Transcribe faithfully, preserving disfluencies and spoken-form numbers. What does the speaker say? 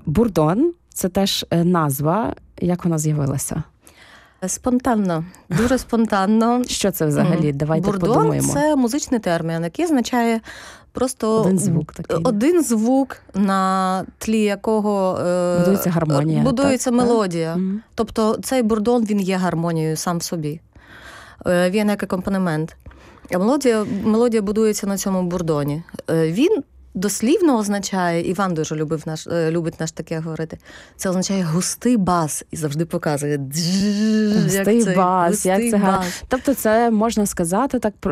Бурдон – це теж назва. Як вона з'явилася? Спонтанно, дуже спонтанно. Що це взагалі? Давайте Бурдон подумаємо. – це музичний термін, який означає просто один звук такий. Один звук, на тлі якого будується гармонія. Будується так? мелодія. Mm-hmm. Тобто цей бурдон, він є гармонією сам в собі. Він як акомпанемент. А мелодія, мелодія будується на цьому бурдоні. Він дослівно означає, Іван дуже любив наш, любить наш таке говорити, це означає густий бас і завжди показує густий як бас, густий як це гарно. бас. Тобто це можна сказати так